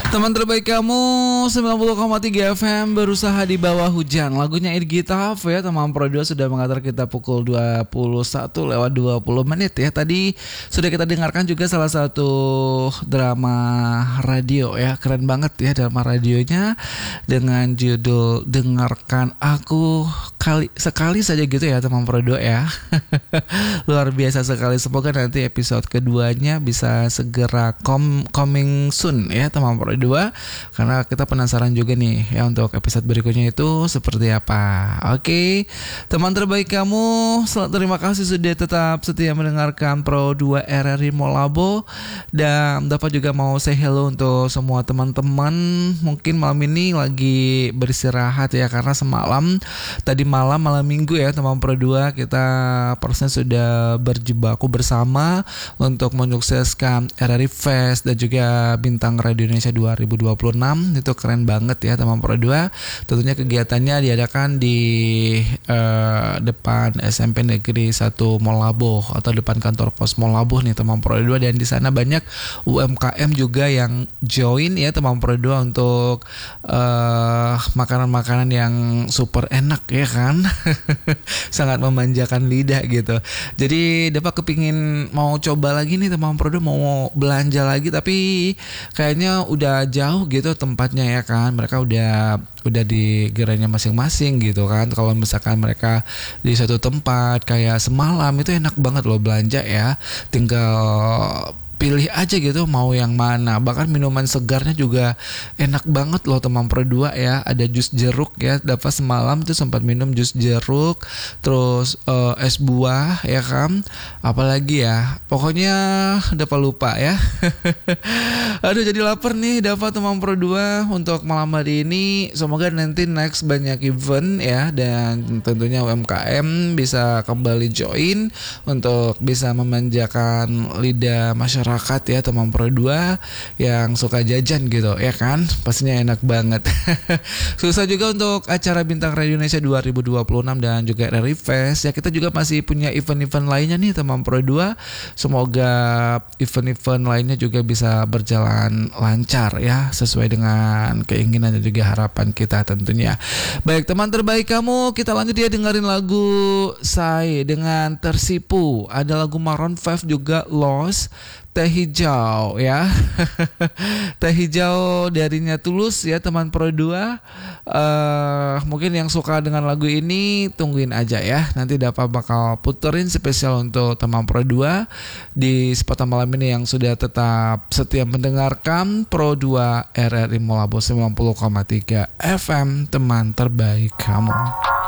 Teman terbaik kamu 90,3 FM berusaha di bawah hujan. Lagunya Irgita Haf ya. Teman Pro 2 sudah mengantar kita pukul 21:20 ya. Tadi sudah kita dengarkan juga salah satu drama radio ya. Keren banget ya drama radionya dengan judul Dengarkan Aku sekali saja gitu ya teman Pro 2 ya. Luar biasa sekali. Semoga nanti episode keduanya bisa segera coming soon ya teman Pro 2, karena kita penasaran juga nih ya untuk episode berikutnya itu seperti apa. Oke, teman terbaik kamu, terima kasih sudah tetap setia mendengarkan Pro 2 RRI Molabo, dan dapat juga mau say hello untuk semua teman-teman mungkin malam ini lagi beristirahat ya, karena semalam tadi malam minggu ya teman Pro 2 kita persnya sudah berjibaku bersama untuk menyukseskan RRI Fest dan juga Bintang Radio Indonesia 2026. Itu keren banget ya teman Pro 2. Tentunya kegiatannya diadakan di depan SMP Negeri 1 Molabo atau depan kantor pos Molabo nih teman Pro 2, dan di sana banyak UMKM juga yang join ya teman Pro 2 untuk makanan-makanan yang super enak ya kan. Sangat memanjakan lidah gitu. Jadi dapat kepingin mau coba lagi nih teman Pro 2, mau belanja lagi, tapi kayaknya udah jauh gitu tempatnya ya kan. Mereka udah di gerainya masing-masing gitu kan. Kalau misalkan mereka di satu tempat kayak semalam itu enak banget loh belanja ya. Tinggal pilih aja gitu mau yang mana. Bahkan minuman segarnya juga enak banget loh teman Pro 2 ya. Ada jus jeruk ya. Dapat semalam tuh sempat minum jus jeruk, terus es buah ya kan. Apalagi ya, pokoknya dapat lupa ya. Aduh jadi lapar nih dapat teman Pro 2 untuk malam hari ini. Semoga nanti next banyak event ya, dan tentunya UMKM bisa kembali join untuk bisa memanjakan lidah masyarakat ya teman Pro 2 yang suka jajan gitu ya kan. Pastinya enak banget. Susah juga untuk acara Bintang Radio Indonesia 2026 dan juga RRI Fest ya. Kita juga masih punya event-event lainnya nih teman Pro 2. Semoga event-event lainnya juga bisa berjalan lancar ya, sesuai dengan keinginan dan juga harapan kita tentunya. Baik teman terbaik kamu, kita lanjut ya dengerin lagu Say dengan Tersipu. Ada lagu Maroon 5 juga Lost, Teh Hijau ya. Teh Hijau darinya Tulus ya teman Pro 2. Mungkin yang suka dengan lagu ini tungguin aja ya. Nanti dapat bakal puterin spesial untuk teman Pro 2 di kesempatan malam ini yang sudah tetap setia mendengarkan Pro 2 RRI Molabo 90,3 FM, teman terbaik kamu.